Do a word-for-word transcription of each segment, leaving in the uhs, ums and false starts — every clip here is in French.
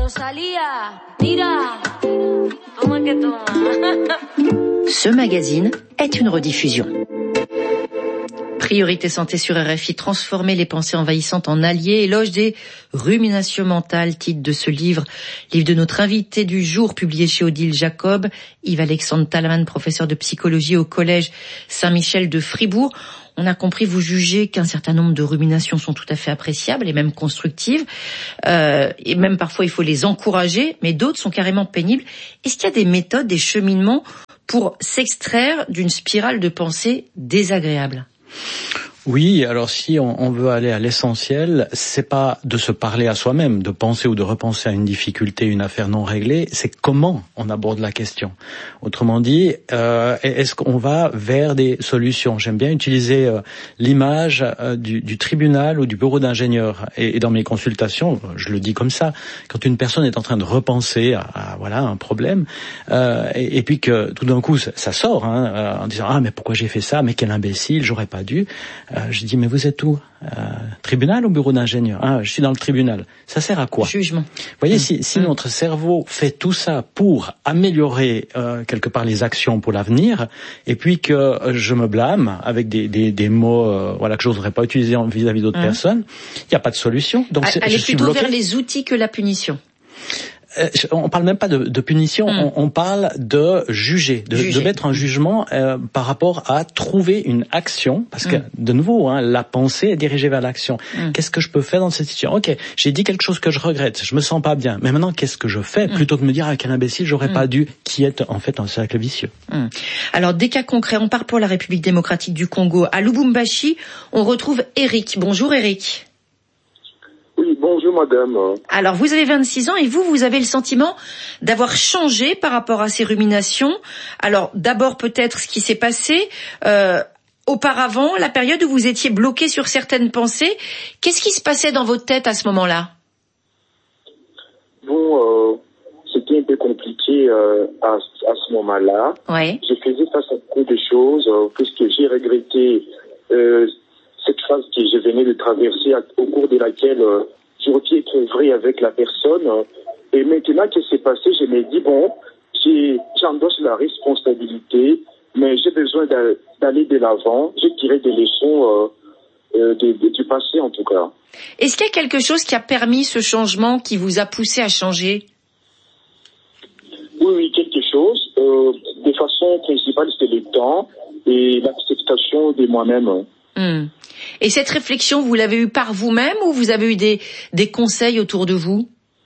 Rosalía, mira, toma que toma. Ce magazine est une rediffusion. Priorité santé sur R F I, transformer les pensées envahissantes en alliés, éloge des ruminations mentales, titre de ce livre, livre de notre invité du jour, publié chez Odile Jacob, Yves-Alexandre Talman, professeur de psychologie au collège Saint-Michel de Fribourg. On a compris, vous jugez qu'un certain nombre de ruminations sont tout à fait appréciables et même constructives, euh, et même parfois il faut les encourager, mais d'autres sont carrément pénibles. Est-ce qu'il y a des méthodes, des cheminements pour s'extraire d'une spirale de pensée désagréable ? Oui, alors si on, on veut aller à l'essentiel, c'est pas de se parler à soi-même, de penser ou de repenser à une difficulté, une affaire non réglée, c'est comment on aborde la question. Autrement dit, euh, est-ce qu'on va vers des solutions ? J'aime bien utiliser euh, l'image euh, du, du tribunal ou du bureau d'ingénieur. Et, et dans mes consultations, je le dis comme ça, quand une personne est en train de repenser à, à voilà un problème, euh, et, et puis que tout d'un coup ça, ça sort, hein, euh, en disant ah mais pourquoi j'ai fait ça, mais quel imbécile, j'aurais pas dû. Euh, je dis, mais vous êtes où ? euh, Tribunal ou bureau d'ingénieur ? Ah, je suis dans le tribunal. Ça sert à quoi ? Jugement. Vous voyez, mmh. si, si mmh. notre cerveau fait tout ça pour améliorer euh, quelque part les actions pour l'avenir, et puis que euh, je me blâme avec des, des, des mots euh, voilà que je n'oserais pas utiliser vis-à-vis d'autres mmh. personnes, il n'y a pas de solution. Donc, c'est, Allez je suis plutôt bloqué. vers les outils que la punition. Euh, on parle même pas de, de punition, mmh. on, on parle de juger, de, juger. de mettre un jugement euh, par rapport à trouver une action, parce que mmh. de nouveau, hein, la pensée est dirigée vers l'action. Mmh. Qu'est-ce que je peux faire dans cette situation ? Ok, j'ai dit quelque chose que je regrette, je me sens pas bien, mais maintenant qu'est-ce que je fais ? mmh. Plutôt que de me dire ah quel imbécile, j'aurais mmh. pas dû, qui est en fait un cercle vicieux. Mmh. Alors des cas concrets, on part pour la République démocratique du Congo. À Lubumbashi, on retrouve Eric. Bonjour Eric. Oui, bonjour madame. Alors vous avez vingt-six ans et vous, vous avez le sentiment d'avoir changé par rapport à ces ruminations. Alors d'abord peut-être ce qui s'est passé euh, auparavant, la période où vous étiez bloqué sur certaines pensées. Qu'est-ce qui se passait dans votre tête à ce moment-là ? Bon, euh, c'était un peu compliqué euh, à, à ce moment-là. Ouais. Je faisais face à beaucoup de choses, euh, puisque j'ai regretté euh, cette phase que je venais de traverser au cours de laquelle euh, j'aurais pu être vrai avec la personne. Euh, et maintenant que c'est passé, je me dis, bon, j'ai, j'endosse la responsabilité, mais j'ai besoin d'aller de l'avant. J'ai tiré des leçons euh, euh, de, de, du passé, en tout cas. Est-ce qu'il y a quelque chose qui a permis ce changement, qui vous a poussé à changer ? Oui, oui, quelque chose. Euh, de façon principale, c'était le temps et l'acceptation de moi-même. Mmh. Et cette réflexion, vous l'avez eue par vous-même ou vous avez eu des, des conseils autour de vous ?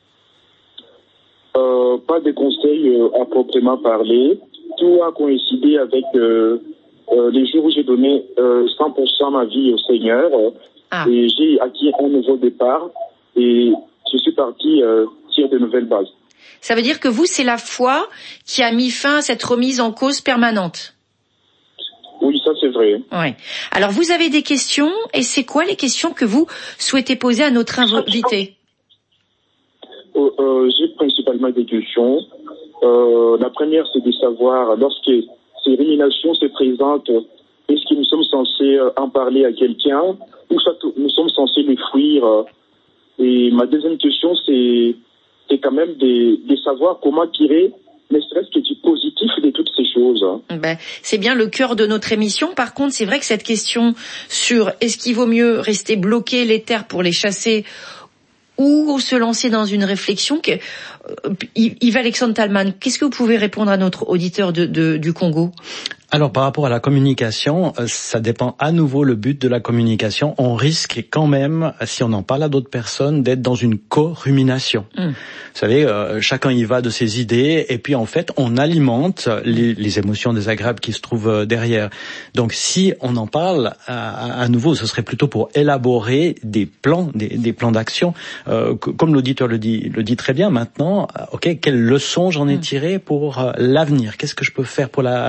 euh, Pas de conseils euh, à proprement parler. Tout a coïncidé avec euh, euh, les jours où j'ai donné euh, cent pour cent ma vie au Seigneur. Ah. Et j'ai acquis un nouveau départ et je suis parti euh, sur de nouvelles bases. Ça veut dire que vous, c'est la foi qui a mis fin à cette remise en cause permanente ? Oui, ça c'est vrai. Ouais. Alors vous avez des questions et c'est quoi les questions que vous souhaitez poser à notre invité ? euh, euh, J'ai principalement des questions. Euh, la première, c'est de savoir, lorsque ces ruminations se présentent, est-ce que nous sommes censés en parler à quelqu'un ou ça, nous sommes censés les fuir ? Et ma deuxième question, c'est, c'est quand même de, de savoir comment tirer ne serait-ce que du positif de toutes ces choses. Ben, c'est bien le cœur de notre émission. Par contre, c'est vrai que cette question sur est-ce qu'il vaut mieux rester bloqué les terres pour les chasser ou se lancer dans une réflexion que, euh, Yves-Alexandre Talman, qu'est-ce que vous pouvez répondre à notre auditeur de, de, du Congo ? Alors par rapport à la communication, ça dépend à nouveau le but de la communication. On risque quand même, si on en parle à d'autres personnes, d'être dans une co-rumination. Mmh. Vous savez, euh, chacun y va de ses idées et puis en fait on alimente les, les émotions désagréables qui se trouvent derrière. Donc si on en parle à, à nouveau, ce serait plutôt pour élaborer des plans, des, des plans d'action. Euh, comme l'auditeur le dit, le dit très bien maintenant, ok, quelle leçon j'en ai tiré pour euh, l'avenir ? Qu'est-ce que je peux faire pour la, la suite ?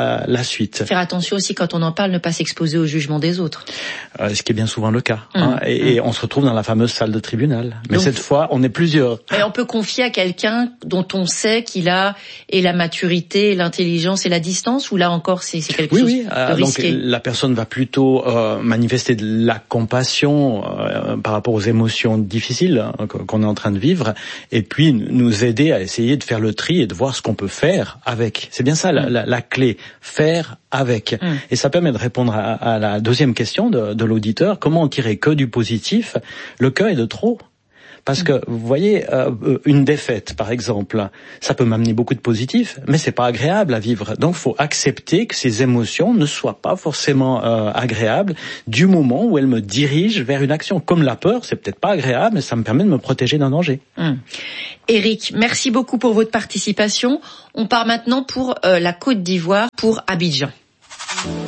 vite. Faire attention aussi quand on en parle, ne pas s'exposer au jugement des autres. Euh, ce qui est bien souvent le cas. Mmh. Hein, et, mmh. et on se retrouve dans la fameuse salle de tribunal. Mais Donc, cette fois, on est plusieurs. Et on peut confier à quelqu'un dont on sait qu'il a et la maturité, et l'intelligence et la distance, ou là encore c'est, c'est quelque oui, chose oui. de Euh, risqué. Donc la personne va plutôt euh, manifester de la compassion euh, par rapport aux émotions difficiles hein, qu'on est en train de vivre, et puis nous aider à essayer de faire le tri et de voir ce qu'on peut faire avec. C'est bien ça mmh. la, la, la clé, faire avec. Mmh. Et ça permet de répondre à, à la deuxième question de, de l'auditeur, comment en tirer que du positif? Le cas est de trop. Parce que, vous voyez, euh, une défaite, par exemple, ça peut m'amener beaucoup de positif, mais c'est pas agréable à vivre. Donc, il faut accepter que ces émotions ne soient pas forcément euh, agréables du moment où elles me dirigent vers une action. Comme la peur, c'est peut-être pas agréable, mais ça me permet de me protéger d'un danger. Hum. Éric, merci beaucoup pour votre participation. On part maintenant pour euh, la Côte d'Ivoire, pour Abidjan.